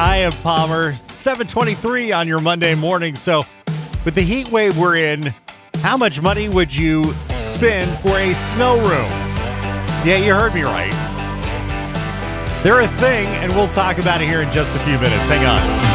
I am Palmer. 7:23 on your Monday morning. So, with the heat wave we're in, how much money would you spend for a snow room? Yeah, you heard me right. They're a thing, and we'll talk about it here in just a few minutes. Hang on.